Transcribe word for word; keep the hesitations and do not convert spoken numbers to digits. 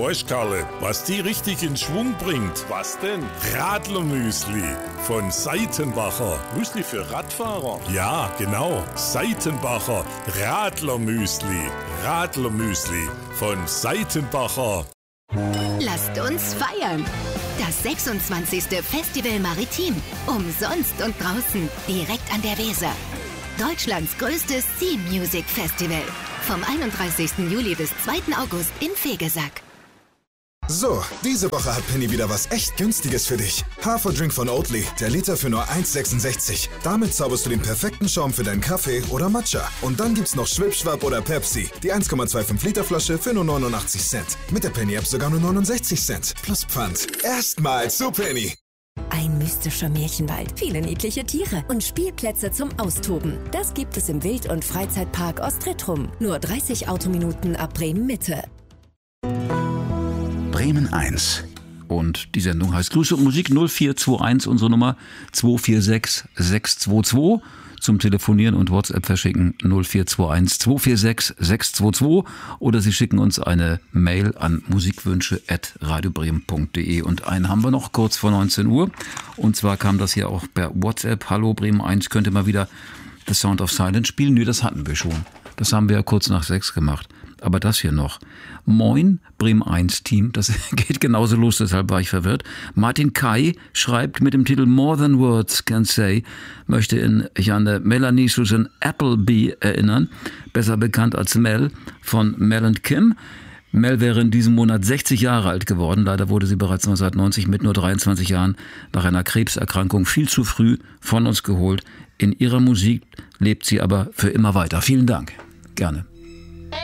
Weißt Karle, was die richtig in Schwung bringt? Was denn? Radlermüsli von Seitenbacher. Müsli für Radfahrer? Ja, genau. Seitenbacher Radlermüsli. Radlermüsli von Seitenbacher. Lasst uns feiern. Das sechsundzwanzigste Festival Maritim. Umsonst und draußen, direkt an der Weser. Deutschlands größtes Sea Music Festival. Vom einunddreißigsten Juli bis zweiten August in Vegesack. So, diese Woche hat Penny wieder was echt Günstiges für dich. Haferdrink von Oatly, der Liter für nur eins sechsundsechzig. Damit zauberst du den perfekten Schaum für deinen Kaffee oder Matcha. Und dann gibt's noch Schwipschwapp oder Pepsi, die eins Komma fünfundzwanzig Liter Flasche für nur neunundachtzig Cent. Mit der Penny-App sogar nur neunundsechzig Cent. Plus Pfand. Erstmal zu Penny. Ein mystischer Märchenwald, viele niedliche Tiere und Spielplätze zum Austoben. Das gibt es im Wild- und Freizeitpark Ostretrum. Nur dreißig Autominuten ab Bremen-Mitte. Bremen eins. Und die Sendung heißt Grüße und Musik null vier zwei eins, unsere Nummer zwei vier sechs sechs zwei zwei. Zum Telefonieren und WhatsApp verschicken null vier zwei eins zwei vier sechs sechs zwei zwei oder Sie schicken uns eine Mail an musikwünsche at radiobremen punkt de. Und einen haben wir noch kurz vor neunzehn Uhr. Und zwar kam das hier auch per WhatsApp. Hallo Bremen eins, könnt ihr mal wieder The Sound of Silence spielen? Nö, das hatten wir schon. Das haben wir ja kurz nach sechs gemacht. Aber das hier noch. Moin, Bremen eins Team. Das geht genauso los, deshalb war ich verwirrt. Martin Kai schreibt mit dem Titel More Than Words Can Say, möchte in Janne Melanie Susan Appleby erinnern, besser bekannt als Mel von Mel und Kim. Mel wäre in diesem Monat sechzig Jahre alt geworden. Leider wurde sie bereits neunzehnhundertneunzig mit nur dreiundzwanzig Jahren nach einer Krebserkrankung viel zu früh von uns geholt. In ihrer Musik lebt sie aber für immer weiter. Vielen Dank. Gerne.